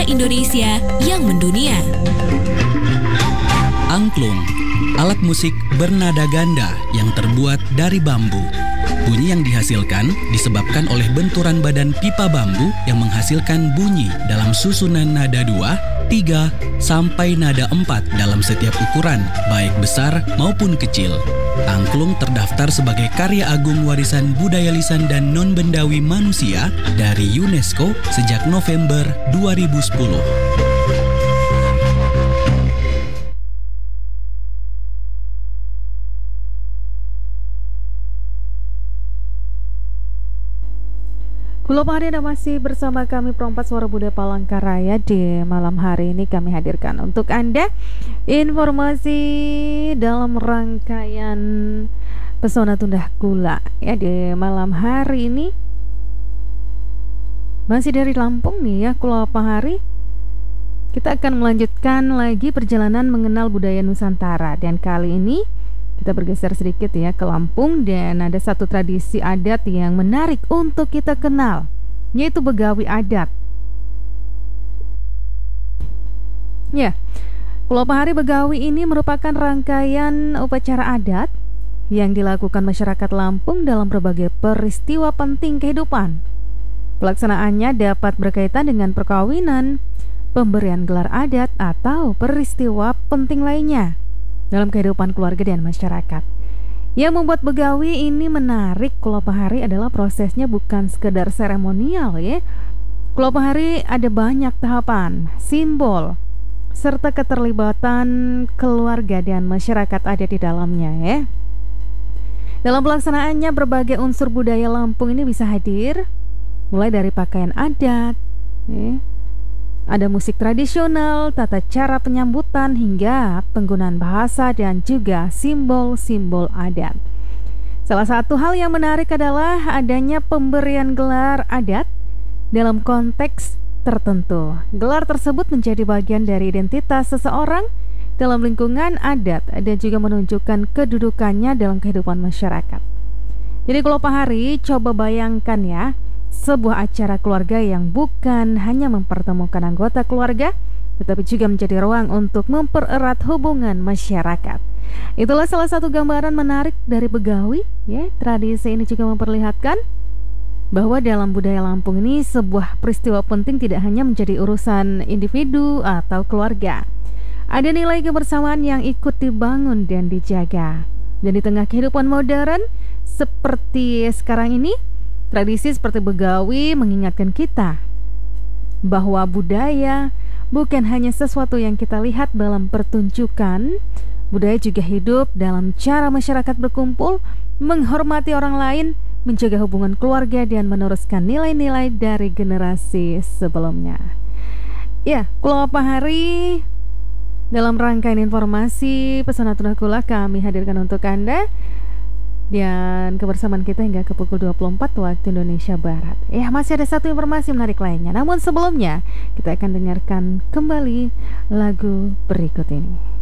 Indonesia yang mendunia. Angklung, alat musik bernada ganda yang terbuat dari bambu. Bunyi yang dihasilkan disebabkan oleh benturan badan pipa bambu yang menghasilkan bunyi dalam susunan nada 2, 3, sampai nada 4 dalam setiap ukuran, baik besar maupun kecil. Angklung terdaftar sebagai karya agung warisan budaya lisan dan non-bendawi manusia dari UNESCO sejak November 2010. Halo Pak Anda masih bersama kami Perompak Suara Budaya Palangkaraya. Di malam hari ini kami hadirkan untuk Anda informasi dalam rangkaian Pesona Tundah Kula. Ya, di malam hari ini masih dari Lampung nih ya, Kula Pahari. Kita akan melanjutkan lagi perjalanan mengenal budaya Nusantara, dan kali ini kita bergeser sedikit ya ke Lampung, dan ada satu tradisi adat yang menarik untuk kita kenal, yaitu begawi adat. Ya, Pulau Pahari Begawi ini merupakan rangkaian upacara adat yang dilakukan masyarakat Lampung dalam berbagai peristiwa penting kehidupan. Pelaksanaannya dapat berkaitan dengan perkawinan, pemberian gelar adat, atau peristiwa penting lainnya dalam kehidupan keluarga dan masyarakat. Yang membuat begawi ini menarik Pulau Pahari adalah prosesnya bukan sekedar seremonial ya. Pulau Pahari ada banyak tahapan, simbol, serta keterlibatan keluarga dan masyarakat ada di dalamnya ya. Dalam pelaksanaannya berbagai unsur budaya Lampung ini bisa hadir, mulai dari pakaian adat ya. Ada musik tradisional, tata cara penyambutan, hingga penggunaan bahasa dan juga simbol-simbol adat. Salah satu hal yang menarik adalah adanya pemberian gelar adat dalam konteks tertentu. Gelar tersebut menjadi bagian dari identitas seseorang dalam lingkungan adat dan juga menunjukkan kedudukannya dalam kehidupan masyarakat. Jadi kalau Pahari, coba bayangkan ya, sebuah acara keluarga yang bukan hanya mempertemukan anggota keluarga, tetapi juga menjadi ruang untuk mempererat hubungan masyarakat. Itulah salah satu gambaran menarik dari begawi ya. Tradisi ini juga memperlihatkan bahwa dalam budaya Lampung ini sebuah peristiwa penting tidak hanya menjadi urusan individu atau keluarga. Ada nilai kebersamaan yang ikut dibangun dan dijaga. Dan di tengah kehidupan modern seperti sekarang ini, tradisi seperti begawi mengingatkan kita bahwa budaya bukan hanya sesuatu yang kita lihat dalam pertunjukan. Budaya juga hidup dalam cara masyarakat berkumpul, menghormati orang lain, menjaga hubungan keluarga, dan meneruskan nilai-nilai dari generasi sebelumnya. Ya, Pulau Pahari, dalam rangkaian informasi Pesona Tundah Kula kami hadirkan untuk Anda, dan kebersamaan kita hingga ke pukul 24 waktu Indonesia Barat. Masih ada satu informasi menarik lainnya. Namun sebelumnya, kita akan dengarkan kembali lagu berikut ini.